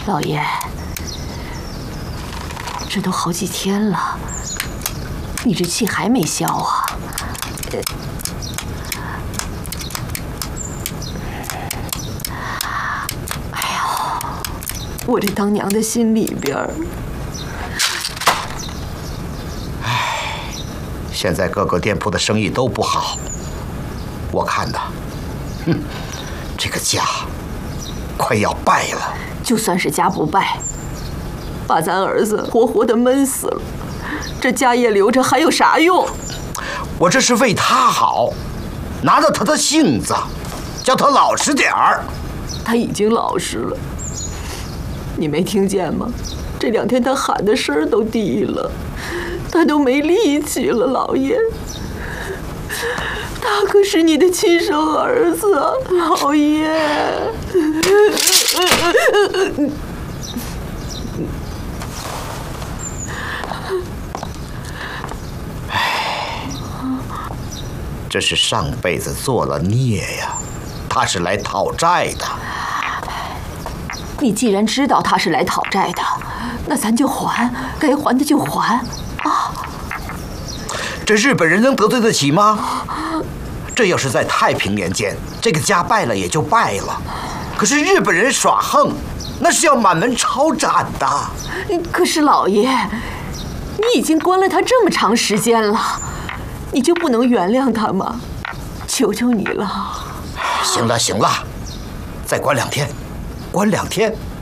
老爷，这都好几天了，你这气还没消啊？哎呦，我这当娘的心里边儿…… 哎，现在各个店铺的生意都不好，我看呐，这个家快要败了。 就算是家不败，把咱儿子活活的闷死了，这家业留着还有啥用？ 我这是为他好，拿着他的性子，叫他老实点儿。 他已经老实了，你没听见吗？这2天他喊的声儿都低了，他都没力气了，老爷。他可是你的亲生儿子，老爷。 这是上辈子做了孽呀，他是来讨债的。 你既然知道他是来讨债的，那咱就还，该还的就还啊！ 这日本人能得罪得起吗？这要是在太平年间，这个家败了也就败了。可是日本人耍横，那是要满门抄斩的。 可是老爷，你已经关了他这么长时间了，你就不能原谅他吗？求求你了！ 行了行了，再关2天，关2天，